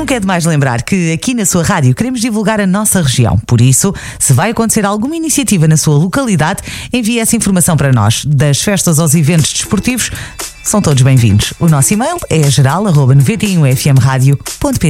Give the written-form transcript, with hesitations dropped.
nunca é demais lembrar que aqui na sua rádio queremos divulgar a nossa região. Por isso, se vai acontecer alguma iniciativa na sua localidade, envie essa informação para nós. Das festas aos eventos desportivos, são todos bem-vindos. O nosso e-mail é geral@91fmradio.pt.